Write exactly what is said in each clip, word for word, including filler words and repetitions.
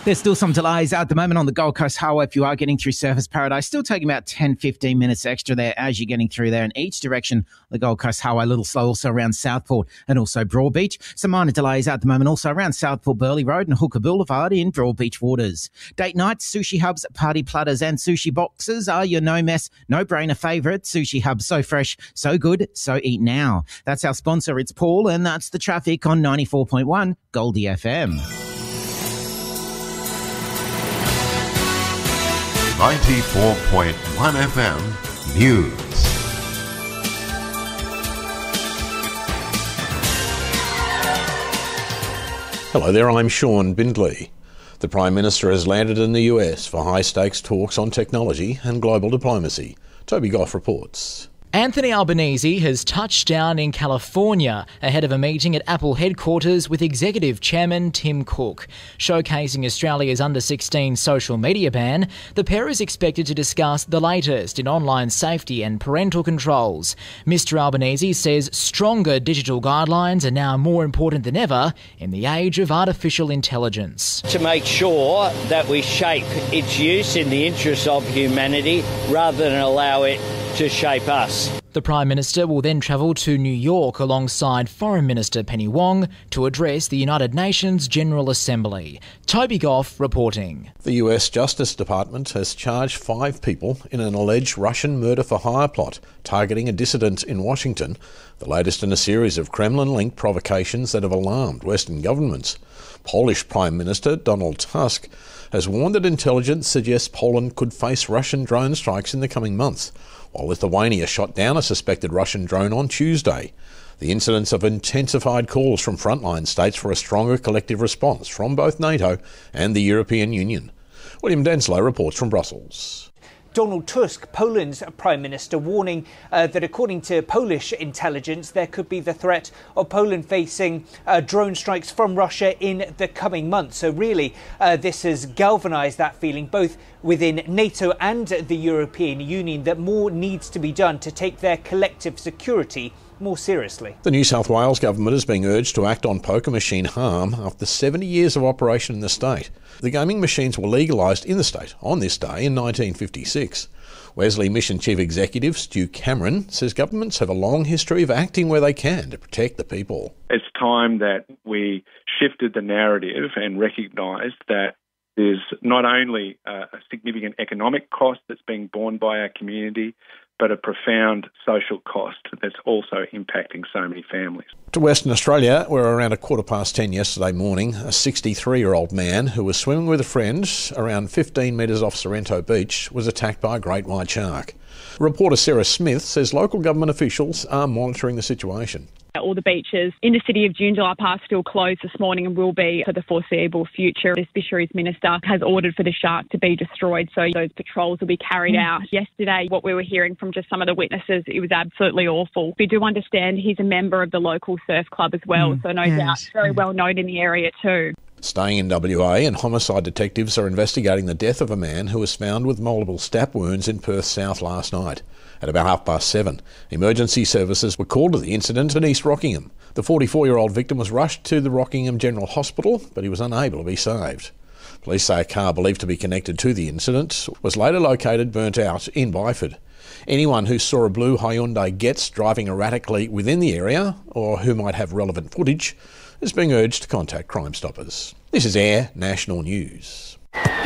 There's still some delays at the moment on the Gold Coast Highway if you are getting through Surfers Paradise. Still taking about ten, fifteen minutes extra there as you're getting through there in each direction. The Gold Coast Highway a little slow also around Southport and also Broadbeach. Some minor delays at the moment also around Southport Burleigh Road and Hooker Boulevard in Broadbeach waters. Date nights, sushi hubs, party platters and sushi boxes are your no mess, no brainer favourite. Sushi Hub, so fresh, so good, so eat now. That's our sponsor. It's Paul, and that's the traffic on ninety-four point one Goldie F M. ninety-four point one F M News. Hello there, I'm Sean Bindley. The Prime Minister has landed in the U S for high-stakes talks on technology and global diplomacy. Toby Goff reports. Anthony Albanese has touched down in California ahead of a meeting at Apple headquarters with Executive Chairman Tim Cook. Showcasing Australia's under sixteen social media ban, the pair is expected to discuss the latest in online safety and parental controls. Mister Albanese says stronger digital guidelines are now more important than ever in the age of artificial intelligence. To make sure that we shape its use in the interests of humanity rather than allow it to shape us. The Prime Minister will then travel to New York alongside Foreign Minister Penny Wong to address the United Nations General Assembly. Toby Goff reporting. The U S Justice Department has charged five people in an alleged Russian murder-for-hire plot targeting a dissident in Washington, the latest in a series of Kremlin-linked provocations that have alarmed Western governments. Polish Prime Minister Donald Tusk has warned that intelligence suggests Poland could face Russian drone strikes in the coming months, while Lithuania shot down a suspected Russian drone on Tuesday. The incidents have intensified calls from frontline states for a stronger collective response from both NATO and the European Union. William Denslow reports from Brussels. Donald Tusk, Poland's Prime Minister, warning uh, that according to Polish intelligence, there could be the threat of Poland facing uh, drone strikes from Russia in the coming months. So really, uh, this has galvanised that feeling both within NATO and the European Union that more needs to be done to take their collective security more seriously. The New South Wales government is being urged to act on poker machine harm after seventy years of operation in the state. The gaming machines were legalised in the state on this day in nineteen fifty-six. Wesley Mission Chief Executive Stu Cameron says governments have a long history of acting where they can to protect the people. It's time that we shifted the narrative and recognised that there's not only a significant economic cost that's being borne by our community, but a profound social cost that's also impacting so many families. To Western Australia, where around a quarter past ten yesterday morning, a sixty-three-year-old man who was swimming with a friend around fifteen metres off Sorrento Beach was attacked by a great white shark. Reporter Sarah Smith says local government officials are monitoring the situation. All the beaches in the city of Joondalup are still closed this morning and will be for the foreseeable future. The Fisheries Minister has ordered for the shark to be destroyed, so those patrols will be carried out. Yesterday, what we were hearing from just some of the witnesses, it was absolutely awful. We do understand he's a member of the local surf club as well, mm, so no yes, doubt very yes. well known in the area too. Staying in W A, and homicide detectives are investigating the death of a man who was found with multiple stab wounds in Perth South last night. At about half past seven, emergency services were called to the incident in East Rockingham. The forty-four-year-old victim was rushed to the Rockingham General Hospital, but he was unable to be saved. Police say a car believed to be connected to the incident was later located burnt out in Byford. Anyone who saw a blue Hyundai Getz driving erratically within the area, or who might have relevant footage, is being urged to contact Crime Stoppers. This is Air National News.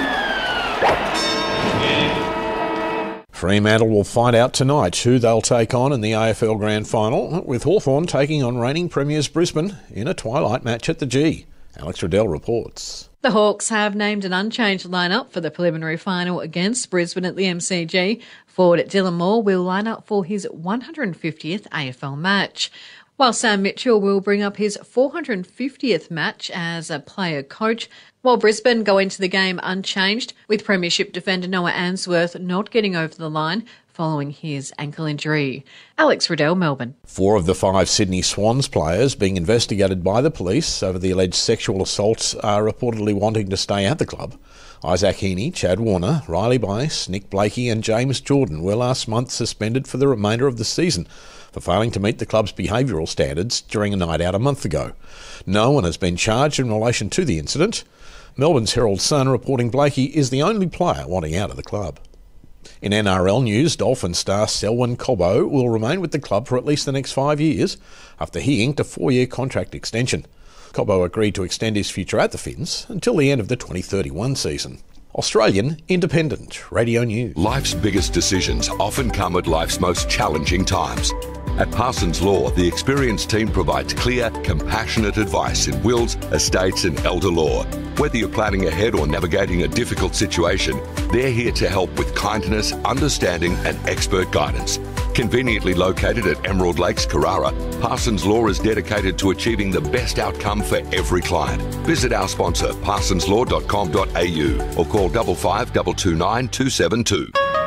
Fremantle will find out tonight who they'll take on in the A F L Grand Final, with Hawthorn taking on reigning premiers Brisbane in a twilight match at the G. Alex Riddell reports. The Hawks have named an unchanged lineup for the preliminary final against Brisbane at the M C G. Forward Dylan Moore will line up for his one hundred fiftieth A F L match, while Sam Mitchell will bring up his four hundred fiftieth match as a player coach, while Brisbane go into the game unchanged, with Premiership defender Noah Answorth not getting over the line following his ankle injury. Alex Riddell, Melbourne. Four of the five Sydney Swans players being investigated by the police over the alleged sexual assaults are reportedly wanting to stay at the club. Isaac Heaney, Chad Warner, Riley Bice, Nick Blakey and James Jordan were last month suspended for the remainder of the season for failing to meet the club's behavioural standards during a night out a month ago. No one has been charged in relation to the incident. Melbourne's Herald Sun reporting Blakey is the only player wanting out of the club. In N R L news, Dolphin star Selwyn Cobbo will remain with the club for at least the next five years after he inked a four-year contract extension. Cobbo agreed to extend his future at the Finns until the end of the twenty thirty-one season. Australian Independent Radio News. Life's biggest decisions often come at life's most challenging times. At Parsons Law, the experienced team provides clear, compassionate advice in wills, estates and elder law. Whether you're planning ahead or navigating a difficult situation, they're here to help with kindness, understanding and expert guidance. Conveniently located at Emerald Lakes, Carrara, Parsons Law is dedicated to achieving the best outcome for every client. Visit our sponsor, parsons law dot com dot a u or call five five two two nine two seven two.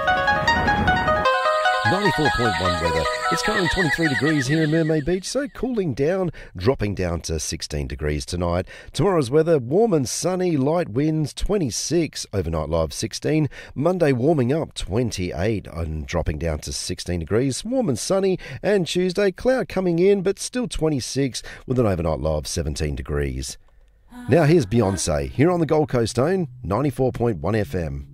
ninety-four point one weather. It's currently twenty-three degrees here in Mermaid Beach, so cooling down, dropping down to sixteen degrees tonight. Tomorrow's weather, warm and sunny, light winds, twenty-six, overnight low of sixteen. Monday warming up, twenty-eight, and dropping down to sixteen degrees, warm and sunny. And Tuesday, cloud coming in, but still twenty-six, with an overnight low of seventeen degrees. Now here's Beyonce, here on the Gold Coast Own, ninety-four point one F M.